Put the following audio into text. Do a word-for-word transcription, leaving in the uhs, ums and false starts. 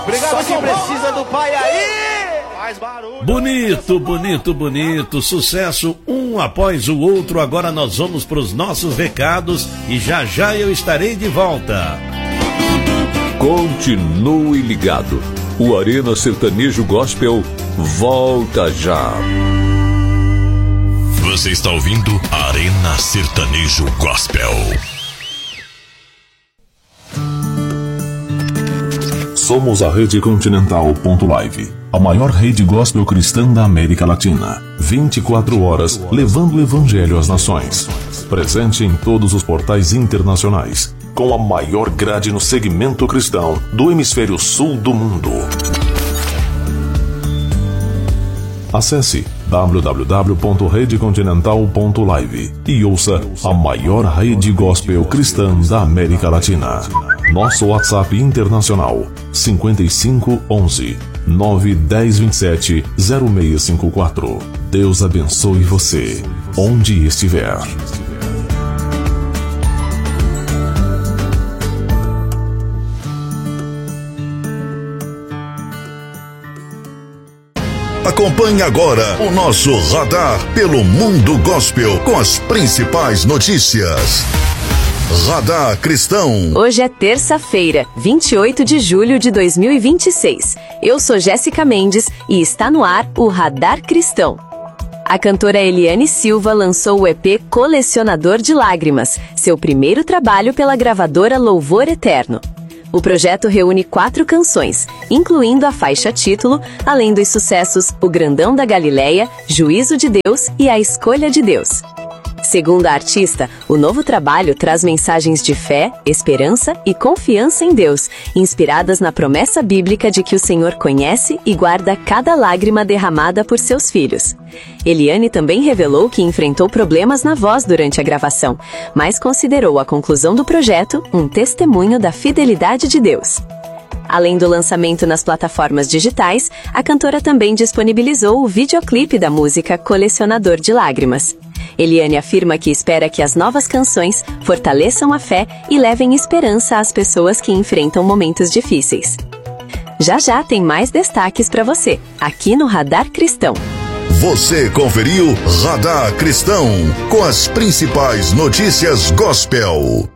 Obrigado, quem precisa do pai aí. Faz barulho. Bonito, bonito, bonito. Sucesso um após o outro. Agora nós vamos para os nossos recados e já já eu estarei de volta. Continue ligado. O Arena Sertanejo Gospel volta já. Você está ouvindo Arena Sertanejo Gospel. Somos a Rede Continental.live, a maior rede gospel cristã da América Latina. vinte e quatro horas levando o evangelho às nações. Presente em todos os portais internacionais, com a maior grade no segmento cristão do hemisfério sul do mundo. Acesse w w w ponto rede continental ponto live e ouça a maior rede gospel cristã da América Latina. Nosso WhatsApp internacional cinco cinco um um nove um zero dois sete zero seis cinco quatro. Deus abençoe você, onde estiver. Acompanhe agora o nosso radar pelo mundo gospel com as principais notícias. Radar Cristão. Hoje é terça-feira, vinte e oito de julho de dois mil e vinte e seis. Eu sou Jéssica Mendes e está no ar o Radar Cristão. A cantora Eliane Silva lançou o E P Colecionador de Lágrimas, seu primeiro trabalho pela gravadora Louvor Eterno. O projeto reúne quatro canções, incluindo a faixa título, além dos sucessos O Grandão da Galileia, Juízo de Deus e A Escolha de Deus. Segundo a artista, o novo trabalho traz mensagens de fé, esperança e confiança em Deus, inspiradas na promessa bíblica de que o Senhor conhece e guarda cada lágrima derramada por seus filhos. Eliane também revelou que enfrentou problemas na voz durante a gravação, mas considerou a conclusão do projeto um testemunho da fidelidade de Deus. Além do lançamento nas plataformas digitais, a cantora também disponibilizou o videoclipe da música Colecionador de Lágrimas. Eliane afirma que espera que as novas canções fortaleçam a fé e levem esperança às pessoas que enfrentam momentos difíceis. Já já tem mais destaques para você, aqui no Radar Cristão. Você conferiu Radar Cristão com as principais notícias gospel.